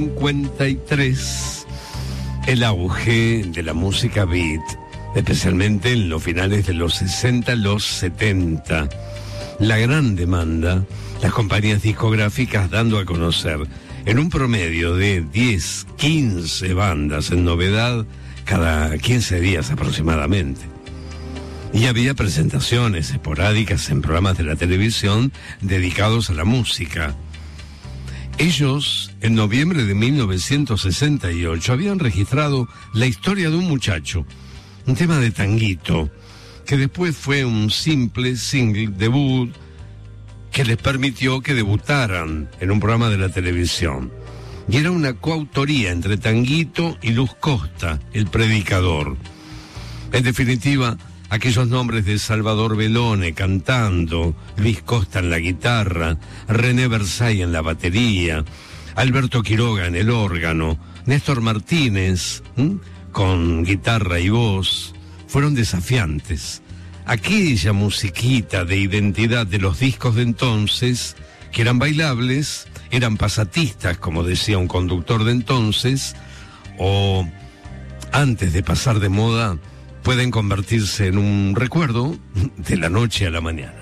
53, el auge de la música beat, especialmente en los finales de los 60, los 70. La gran demanda, las compañías discográficas dando a conocer en un promedio de 10, 15 bandas en novedad cada 15 días aproximadamente. Y había presentaciones esporádicas en programas de la televisión dedicados a la música. Ellos, en noviembre de 1968, habían registrado La historia de un muchacho, un tema de Tanguito, que después fue un simple single debut que les permitió que debutaran en un programa de la televisión. Y era una coautoría entre Tanguito y Luz Costa, el predicador. En definitiva, aquellos nombres de Salvador Bellone cantando, Luis Costa en la guitarra, René Versailles en la batería, Alberto Quiroga en el órgano, Néstor Martínez con guitarra y voz, fueron desafiantes. Aquella musiquita de identidad de los discos de entonces, que eran bailables, eran pasatistas, como decía un conductor de entonces, o antes de pasar de moda, pueden convertirse en un recuerdo de la noche a la mañana.